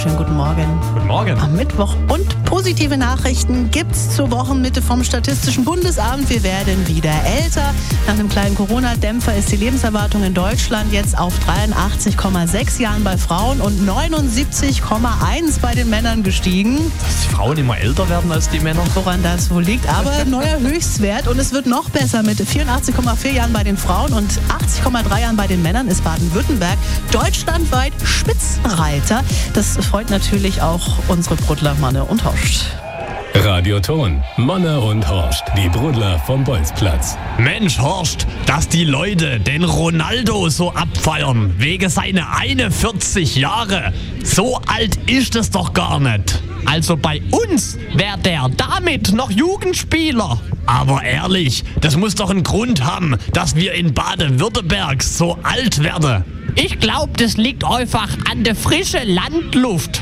wunderschönen guten Morgen. Guten Morgen. Am Mittwoch und positive Nachrichten gibt's zur Wochenmitte vom Statistischen Bundesamt. Wir werden wieder älter. Nach einem kleinen Corona-Dämpfer ist die Lebenserwartung in Deutschland jetzt auf 83,6 Jahren bei Frauen und 79,1 bei den Männern gestiegen. Dass die Frauen immer älter werden als die Männer. Woran das wohl liegt, aber neuer Höchstwert und es wird noch besser. Mit 84,4 Jahren bei den Frauen und 80,3 Jahren bei den Männern ist Baden-Württemberg deutschlandweit Spitzenreiter. Das freut natürlich auch unsere Brudler Manne und Horst. Radioton, Manne und Horst, die Brudler vom Bolzplatz. Mensch, Horst, dass die Leute den Ronaldo so abfeiern, wegen seiner 41 Jahre. So alt ist es doch gar nicht. Also bei uns wäre der damit noch Jugendspieler. Aber ehrlich, das muss doch einen Grund haben, dass wir in Baden-Württemberg so alt werden. Ich glaube, das liegt einfach an der frischen Landluft.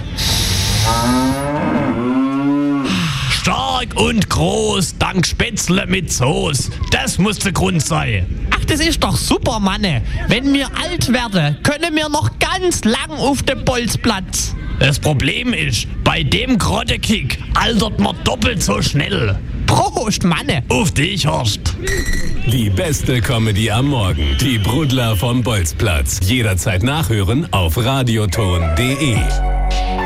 Stark und groß, dank Spätzle mit Soße. Das muss der Grund sein. Ach, das ist doch super, Manne. Wenn wir alt werden, können wir noch ganz lang auf dem Bolzplatz. Das Problem ist, bei dem Grottekick altert man doppelt so schnell. Prost, Manne. Auf dich, Horst. Die beste Comedy am Morgen, die Brudler vom Bolzplatz. Jederzeit nachhören auf radioton.de.